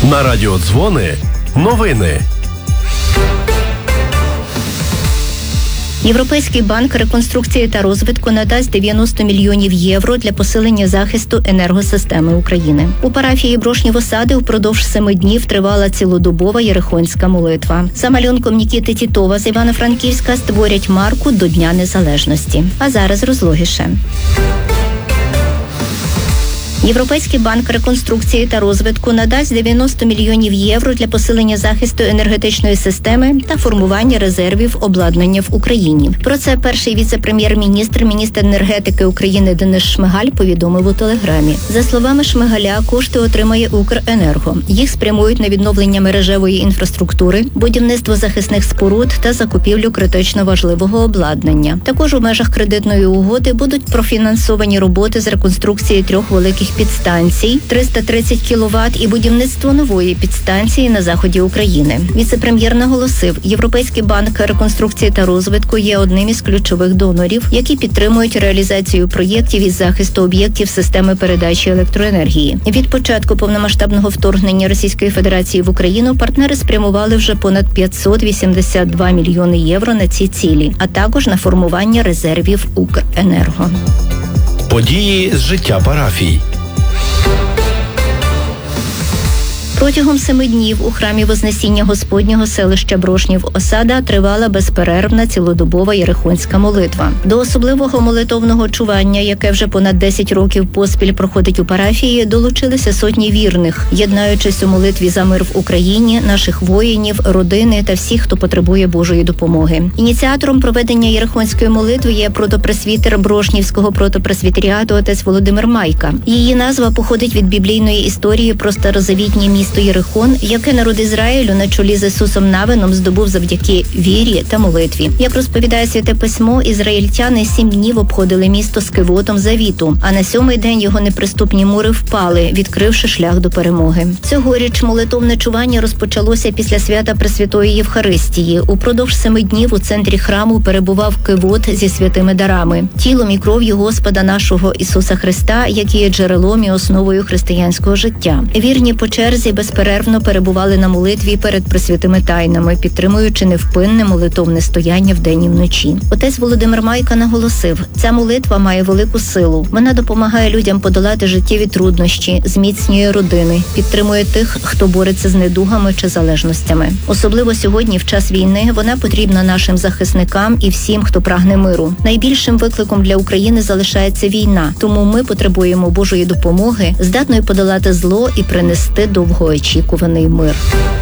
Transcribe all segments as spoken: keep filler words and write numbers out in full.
На радіо Дзвони новини. Європейський банк реконструкції та розвитку надасть дев'яносто мільйонів євро для посилення захисту енергосистеми України. У парафії Брошнів Осади впродовж семи днів тривала цілодобова єрихонська молитва. За малюнком Нікіти Тітова з Івано-Франківська створять марку до Дня Незалежності. А зараз розлогіше. Європейський банк реконструкції та розвитку надасть дев'яносто мільйонів євро для посилення захисту енергетичної системи та формування резервів обладнання в Україні. Про це перший віце-прем'єр-міністр, міністр енергетики України Денис Шмигаль повідомив у Телеграмі. За словами Шмигаля, кошти отримає Укренерго. Їх спрямують на відновлення мережевої інфраструктури, будівництво захисних споруд та закупівлю критично важливого обладнання. Також у межах кредитної угоди будуть профінансовані роботи з реконструкції трьох великих підстанцій, триста тридцять кіловат і будівництво нової підстанції на заході України. Віце-прем'єр наголосив, Європейський банк реконструкції та розвитку є одним із ключових донорів, які підтримують реалізацію проєктів із захисту об'єктів системи передачі електроенергії. Від початку повномасштабного вторгнення Російської Федерації в Україну партнери спрямували вже понад п'ятсот вісімдесят два мільйони євро на ці цілі, а також на формування резервів Укренерго. Події з життя парафій. Протягом семи днів у храмі Вознесіння Господнього селища Брошнів Осада тривала безперервна цілодобова єрихонська молитва. До особливого молитовного чування, яке вже понад десять років поспіль проходить у парафії, долучилися сотні вірних, єднаючись у молитві за мир в Україні, наших воїнів, родини та всіх, хто потребує Божої допомоги. Ініціатором проведення єрихонської молитви є протопресвітер Брошнівського протопресвітеріату отець Володимир Майка. Її назва походить від біблійної історії про старозавітнє місто Місто Єрихон, яке народ Ізраїлю на чолі з Ісусом Навином здобув завдяки вірі та молитві. Як розповідає Святе Письмо, ізраїльтяни сім днів обходили місто з кивотом завіту, а на сьомий день його неприступні мури впали, відкривши шлях до перемоги. Цьогоріч молитовне чування розпочалося після свята Пресвятої Євхаристії. Упродовж семи днів у центрі храму перебував кивот зі святими дарами, тілом і кров'ю Господа нашого Ісуса Христа, який є джерелом і основою християнського життя. Вірні по черзі безперервно перебували на молитві перед пресвятими тайнами, підтримуючи невпинне молитовне стояння вдень і вночі. Отець Володимир Майка наголосив, ця молитва має велику силу. Вона допомагає людям подолати життєві труднощі, зміцнює родини, підтримує тих, хто бореться з недугами чи залежностями. Особливо сьогодні, в час війни, вона потрібна нашим захисникам і всім, хто прагне миру. Найбільшим викликом для України залишається війна, тому ми потребуємо Божої допомоги, здатної подолати зло і принести довго очікуваний мир.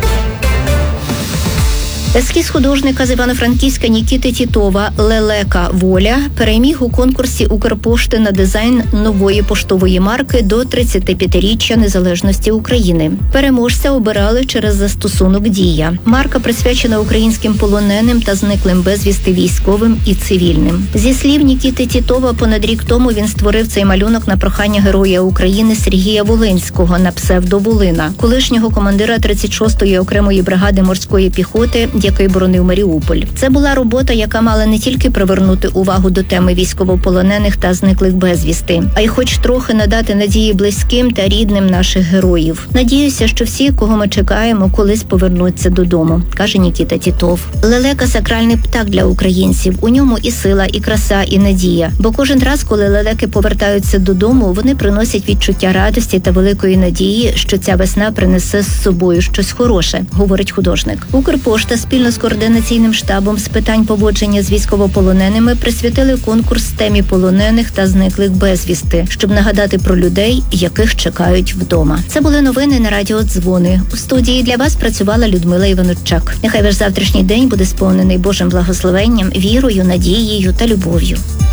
Ескіз художника з Івано-Франківська Нікіти Тітова «Лелека. Воля» переміг у конкурсі Укрпошти на дизайн нової поштової марки до тридцятип'ятиріччя незалежності України. Переможця обирали через застосунок «Дія». Марка присвячена українським полоненим та зниклим безвісти військовим і цивільним. Зі слів Нікіти Тітова, понад рік тому він створив цей малюнок на прохання Героя України Сергія Волинського на псевдо Волина, колишнього командира тридцять шостої окремої бригади морської піхоти, який боронив Маріуполь. Це була робота, яка мала не тільки привернути увагу до теми військовополонених та зниклих безвісти, а й хоч трохи надати надії близьким та рідним наших героїв. Надіюся, що всі, кого ми чекаємо, колись повернуться додому, каже Нікіта Тітов. Лелека – сакральний птах для українців. У ньому і сила, і краса, і надія. Бо кожен раз, коли лелеки повертаються додому, вони приносять відчуття радості та великої надії, що ця весна принесе з собою щось хороше, говорить художник. Укрпошта спільно з координаційним штабом з питань поводження з військовополоненими присвятили конкурс темі полонених та зниклих безвісти, щоб нагадати про людей, яких чекають вдома. Це були новини на радіо Дзвони. У студії для вас працювала Людмила Іванчук. Нехай ваш завтрашній день буде сповнений Божим благословенням, вірою, надією та любов'ю.